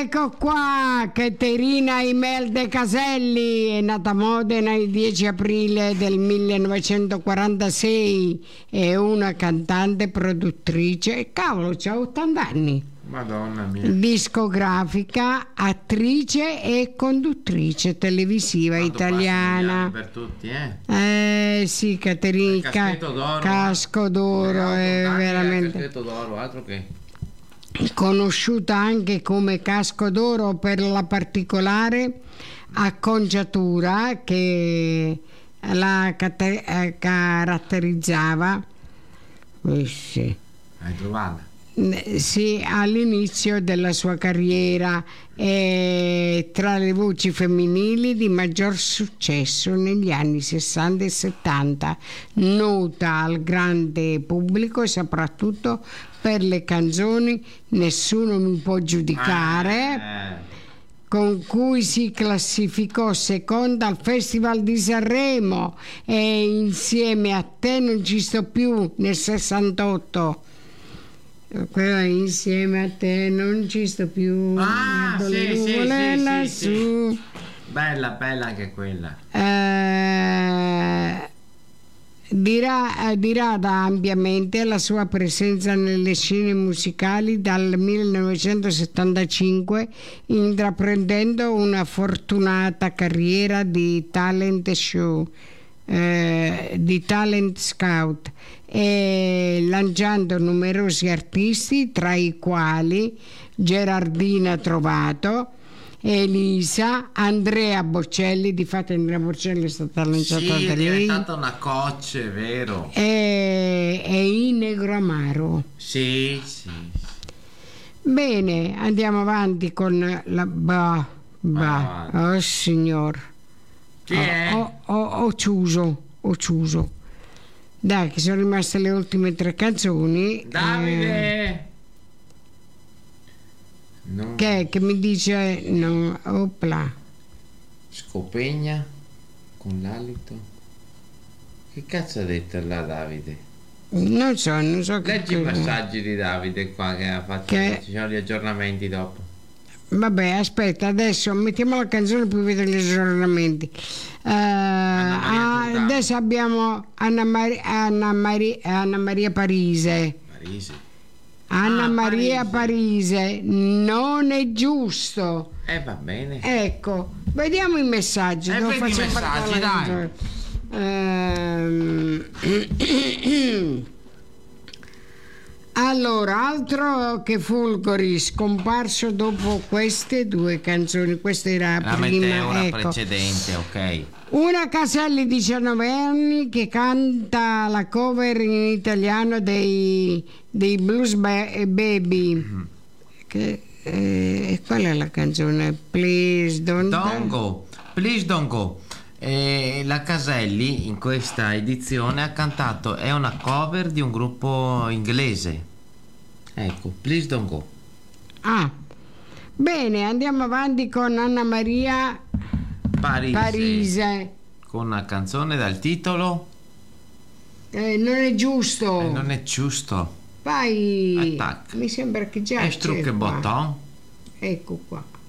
Ecco qua, Caterina Imelda Caselli è nata a Modena il 10 aprile del 1946, è una cantante, produttrice, cavolo, c'ha 80 anni. Madonna mia. Discografica, attrice e conduttrice televisiva italiana. Per tutti, eh? Sì, Caterina, Caschetto d'oro. Casco d'oro, è veramente. Caschetto d'oro, altro che. Conosciuta anche come Casco d'oro per la particolare acconciatura che la caratterizzava. Sì. Hai trovata? Sì, all'inizio della sua carriera è tra le voci femminili di maggior successo negli anni 60 e 70, nota al grande pubblico e soprattutto per le canzoni Nessuno mi può giudicare, con cui si classificò seconda al Festival di Sanremo, e Insieme a te non ci sto più nel 68. Quella Insieme a te non ci sto più. Sì. Bella anche quella. Dirada ampiamente la sua presenza nelle scene musicali dal 1975, intraprendendo una fortunata carriera di talent show, di talent scout, e lanciando numerosi artisti, tra i quali Gerardina Trovato, Elisa, Andrea Bocelli. Difatti Andrea Bocelli è stata lanciata da lei. È diventata una coach, è vero. E in Negro Amaro. Sì. Bene, andiamo avanti con la oh signor. Chi è? Ho chiuso. Dai, che sono rimaste le ultime 3 canzoni. Davide! No. Che mi dice no, opla. Scopegna con l'alito. Che cazzo ha detto là Davide? Non so Leggi i passaggi di Davide qua che ha fatto, ci sono gli aggiornamenti dopo. Vabbè, aspetta, adesso mettiamo la canzone, poi vedo gli aggiornamenti. Adesso abbiamo Anna Maria Parise. Anna Maria Parise, non è giusto. Va bene. Ecco, vediamo i messaggi. Vedi i messaggi, dai. Allora, altro che Folgori, scomparso dopo queste 2 canzoni. Questa era la prima, meteora ecco. precedente, ok. Una Caselli, 19 anni, che canta la cover in italiano dei Blues Baby. Qual è la canzone? Please don't go. Please don't go. La Caselli in questa edizione ha cantato, è una cover di un gruppo inglese. Ecco, Please don't go. Bene, andiamo avanti con Anna Maria Parise, con una canzone dal titolo Non è giusto. Non è giusto. Vai. Attack. Mi sembra che già Struck c'è qua. botton. Ecco qua.